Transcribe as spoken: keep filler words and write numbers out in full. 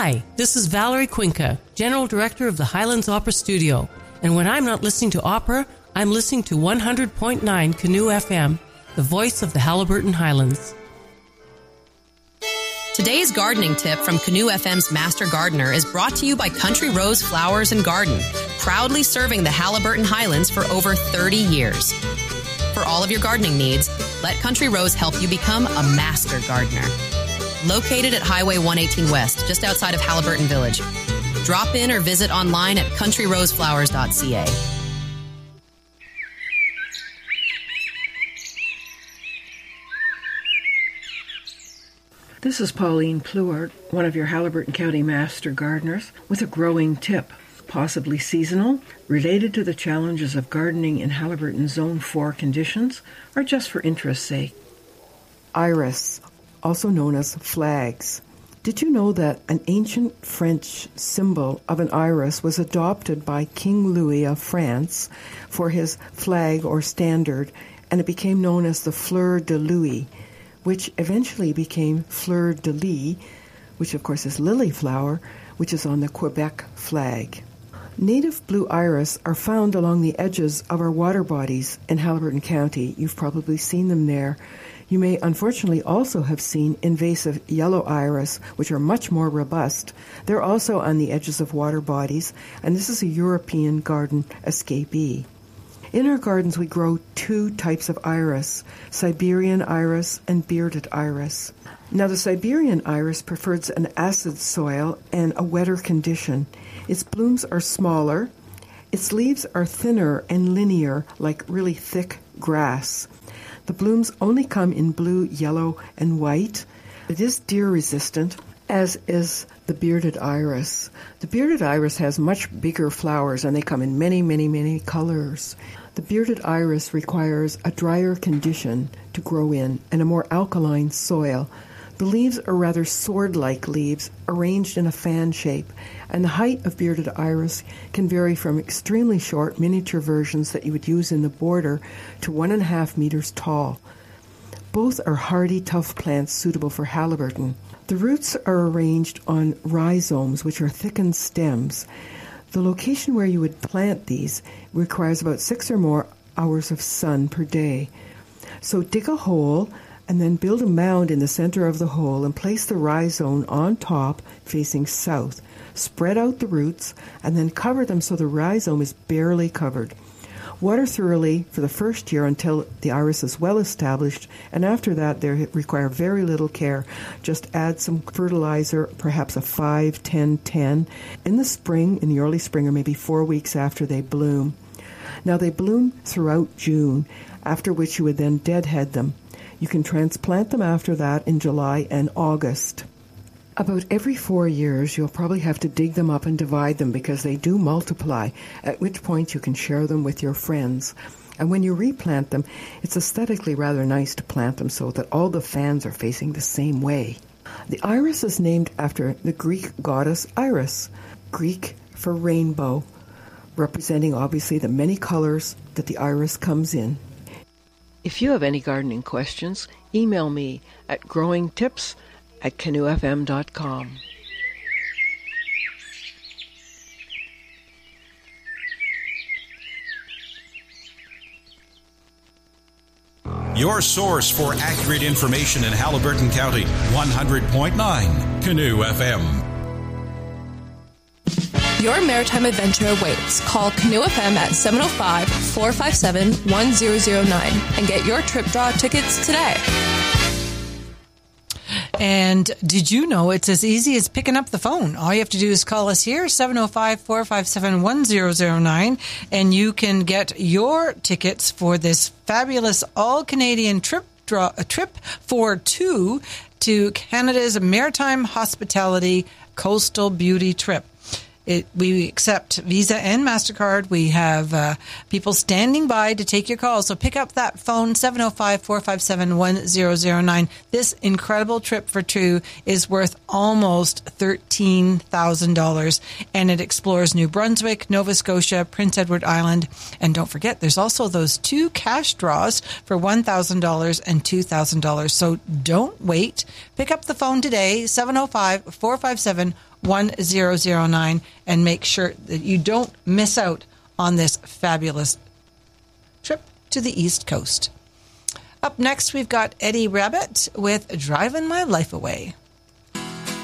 Hi, this is Valerie Quinca, General Director of the Highlands Opera Studio. And when I'm not listening to opera, I'm listening to one hundred point nine Canoe F M, the voice of the Haliburton Highlands. Today's gardening tip from Canoe F M's Master Gardener is brought to you by Country Rose Flowers and Garden, proudly serving the Haliburton Highlands for over thirty years. For all of your gardening needs, let Country Rose help you become a master gardener. Located at Highway one eighteen West, just outside of Haliburton Village. Drop in or visit online at country rose flowers dot c a. This is Pauline Pluart, one of your Haliburton County Master Gardeners, with a growing tip, possibly seasonal, related to the challenges of gardening in Haliburton Zone four conditions, or just for interest's sake. Iris, also known as flags. Did you know that an ancient French symbol of an iris was adopted by King Louis of France for his flag or standard, and it became known as the fleur de louis, which eventually became fleur de lis, which of course is lily flower, which is on the Quebec flag. Native blue iris are found along the edges of our water bodies in Haliburton County. You've probably seen them there. You may unfortunately also have seen invasive yellow iris, which are much more robust. They're also on the edges of water bodies, and this is a European garden escapee. In our gardens, we grow two types of iris, Siberian iris and bearded iris. Now, the Siberian iris prefers an acid soil and a wetter condition. Its blooms are smaller. Its leaves are thinner and linear, like really thick grass. The blooms only come in blue, yellow, and white. It is deer-resistant, as is the bearded iris. The bearded iris has much bigger flowers, and they come in many, many, many colors. The bearded iris requires a drier condition to grow in and a more alkaline soil. The leaves are rather sword-like leaves arranged in a fan shape, and the height of bearded iris can vary from extremely short miniature versions that you would use in the border to one and a half meters tall. Both are hardy, tough plants suitable for Haliburton. The roots are arranged on rhizomes, which are thickened stems. The location where you would plant these requires about six or more hours of sun per day. So dig a hole and then build a mound in the center of the hole and place the rhizome on top facing south. Spread out the roots and then cover them so the rhizome is barely covered. Water thoroughly for the first year until the iris is well established, and after that they require very little care. Just add some fertilizer, perhaps a five ten ten, in the spring, in the early spring, or maybe four weeks after they bloom. Now they bloom throughout June, after which you would then deadhead them. You can transplant them after that in July and August. About every four years, you'll probably have to dig them up and divide them because they do multiply, at which point you can share them with your friends. And when you replant them, it's aesthetically rather nice to plant them so that all the fans are facing the same way. The iris is named after the Greek goddess Iris, Greek for rainbow, representing obviously the many colors that the iris comes in. If you have any gardening questions, email me at growingtips at canoe f m dot com. Your source for accurate information in Haliburton County, one hundred point nine Canoe F M. Your maritime adventure awaits. Call Canoe F M at seven oh five, four five seven, one zero zero nine and get your trip draw tickets today. And did you know it's as easy as picking up the phone? All you have to do is call us here, seven oh five, four five seven, one zero zero nine, and you can get your tickets for this fabulous all-Canadian trip draw, a trip for two to Canada's Maritime Hospitality Coastal Beauty Trip. It, we accept Visa and MasterCard. We have uh, people standing by to take your calls. So pick up that phone, seven oh five, four five seven, one zero zero nine. This incredible trip for two is worth almost thirteen thousand dollars, and it explores New Brunswick, Nova Scotia, Prince Edward Island. And don't forget, there's also those two cash draws for one thousand dollars and two thousand dollars. So don't wait. Pick up the phone today, seven oh five, four five seven, one zero zero nine and make sure that you don't miss out on this fabulous trip to the East Coast. Up next, we've got Eddie Rabbitt with Driving My Life Away.